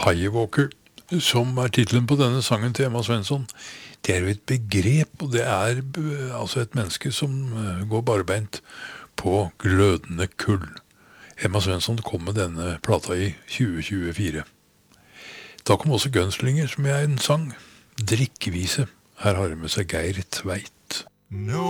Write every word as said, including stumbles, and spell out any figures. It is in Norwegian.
Highwalker, som er titlen på denne sangen til Emma Svensson, det er jo et begrep, og det er b- altså et menneske som eh, går barbeint på glødende kull. Emma Svensson kom med denne plata i tjue tjuefire. Da kom også Gunslinger, som er en sang. Drikkevise. Her har det med seg Geir Tveit. No